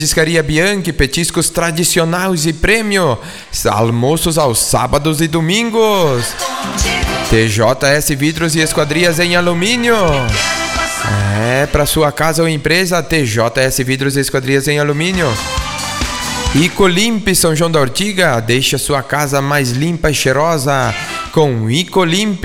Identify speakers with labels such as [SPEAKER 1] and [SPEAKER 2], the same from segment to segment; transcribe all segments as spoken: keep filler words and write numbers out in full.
[SPEAKER 1] Petiscaria Bianchi, petiscos tradicionais e prêmio, almoços aos sábados e domingos. T J S Vidros e Esquadrias em Alumínio. É, para sua casa ou empresa, T J S Vidros e Esquadrias em Alumínio. Icolimp São João da Ortiga, deixa sua casa mais limpa e cheirosa com Icolimp.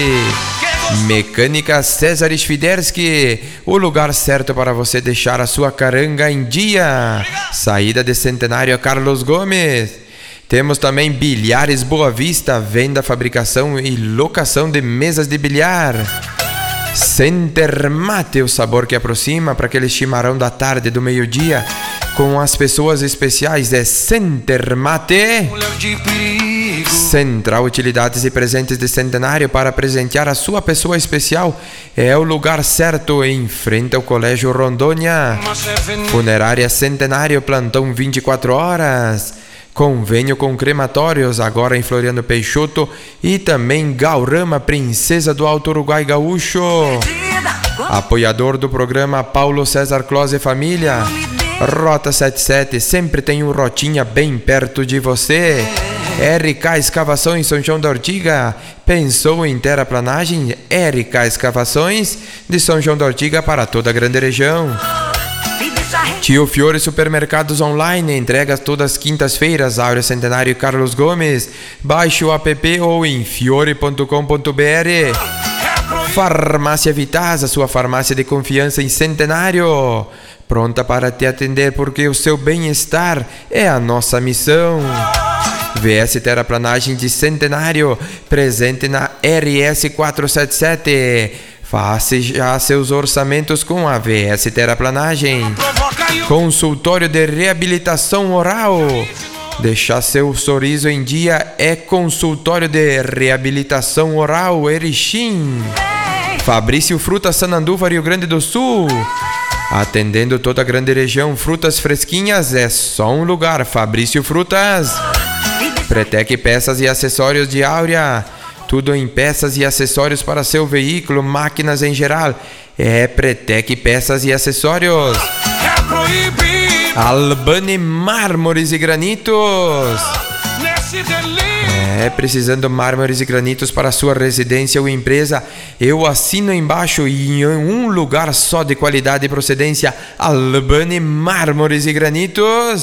[SPEAKER 1] Mecânica César Swiderski, o lugar certo para você deixar a sua caranga em dia. Saída de Centenário Carlos Gomes. Temos também Bilhares Boa Vista, venda, fabricação e locação de mesas de bilhar. Center Mate, o sabor que aproxima para aquele chimarrão da tarde, do meio-dia, com as pessoas especiais é Center Mate. Central Utilidades e Presentes de Centenário, para presentear a sua pessoa especial, é o lugar certo, em frente ao Colégio Rondônia. Funerária Centenário, plantão vinte e quatro horas. Convênio com crematórios, agora em Floriano Peixoto, e também Gaurama, Princesa do Alto Uruguai Gaúcho. Apoiador do programa Paulo César Close Família. Rota setenta e sete, sempre tem um Rotinha bem perto de você. R K Escavações São João da Ortiga. Pensou em terraplanagem? R K Escavações de São João da Ortiga para toda a grande região. Tio Fiore Supermercados Online, entregas todas as quintas-feiras, Áurea Centenário e Carlos Gomes. Baixe o app ou em fiore ponto com ponto br. Farmácia Vitaz, a sua farmácia de confiança em Centenário. Pronta para te atender, porque o seu bem-estar é a nossa missão. V S Terraplanagem de Centenário, presente na R S quatrocentos e setenta e sete. Faça já seus orçamentos com a V S Terraplanagem. Consultório de Reabilitação Oral. Deixar seu sorriso em dia é Consultório de Reabilitação Oral Erechim. Fabrício Frutas Sananduva, Rio Grande do Sul. Atendendo toda a grande região, frutas fresquinhas é só um lugar, Fabrício Frutas. Pretec Peças e Acessórios de Áurea, tudo em peças e acessórios para seu veículo, máquinas em geral, é Pretec Peças e Acessórios. Albani Mármores e Granitos. É, precisando mármores e granitos para sua residência ou empresa, eu assino embaixo, e em um lugar só de qualidade e procedência, Albani Mármores e Granitos.